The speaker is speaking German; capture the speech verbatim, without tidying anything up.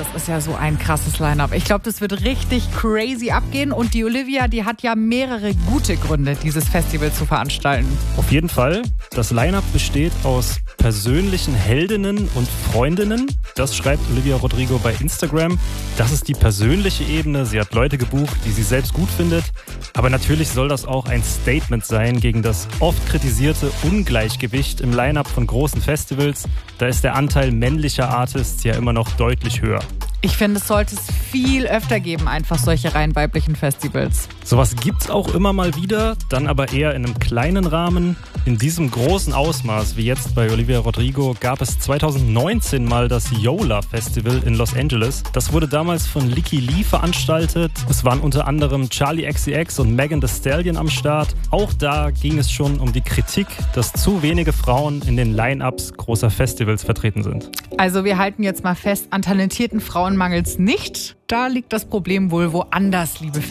das ist ja so ein krasses Line-Up. Ich glaube, das wird richtig crazy abgehen. Und die Olivia, die hat ja mehrere gute Gründe, dieses Festival zu veranstalten. Auf jeden Fall. Das Line-Up besteht aus persönlichen Heldinnen und Freundinnen. Das schreibt Olivia Rodrigo bei Instagram. Das ist die persönliche Ebene. Sie hat Leute gebucht, die sie selbst gut findet. Aber natürlich soll das auch ein Statement sein gegen das oft kritisierte Ungleichgewicht im Line-Up von großen Festivals. Da ist der Anteil männlicher Artists ja immer noch deutlich höher. Ich finde, es sollte es viel öfter geben, einfach solche rein weiblichen Festivals. Sowas gibt's auch immer mal wieder, dann aber eher in einem kleinen Rahmen. In diesem großen Ausmaß wie jetzt bei Olivia Rodrigo gab es zwanzig neunzehn mal das Yola Festival in Los Angeles. Das wurde damals von Licky Lee veranstaltet. Es waren unter anderem Charli X C X und Megan Thee Stallion am Start. Auch da ging es schon um die Kritik, dass zu wenige Frauen in den Line-Ups großer Festivals vertreten sind. Also wir halten jetzt mal fest, an talentierten Frauen mangelt es nicht. Da liegt das Problem wohl woanders, liebe